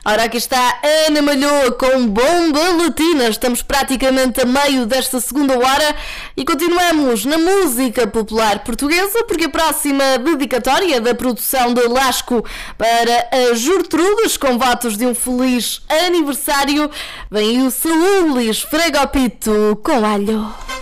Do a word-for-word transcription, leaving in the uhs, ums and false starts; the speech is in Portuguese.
Ora, aqui está Ana Malhoa com Bomba Latina. Estamos praticamente a meio desta segunda hora e continuamos na música popular portuguesa, porque a próxima dedicatória da produção de Lasco para as Gertrudes, com votos de um feliz aniversário, vem o Saúl Esfrega o Pito com alho.